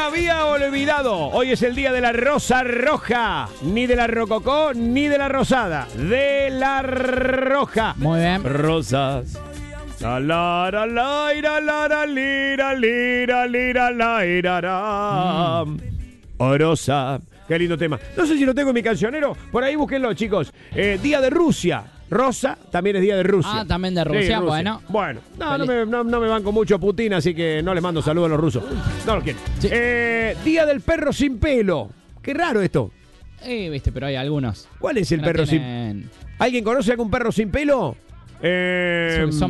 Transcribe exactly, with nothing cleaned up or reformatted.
había olvidado. Hoy es el día de la rosa roja. Ni de la rococó, ni de la rosada. De la roja. Muy bien. Rosas. La la la la ira, la la lira lira lira la ira, ra. Mm. Orosa. Qué lindo tema. No sé si lo tengo en mi cancionero. Por ahí búsquenlo, chicos. Eh, día de Rusia. Rosa también es día de Rusia. Ah, también de Rusia, Sí, Rusia. bueno. Bueno, no, no Feliz. me, no, no me banco mucho a Putin, así que no les mando saludos a los rusos. No los quiero. Sí. Eh, día del perro sin pelo. Qué raro esto. Eh, viste, pero hay algunos. ¿Cuál es el que no perro tienen- sin... ¿Alguien conoce algún perro sin pelo? Eh, Son- son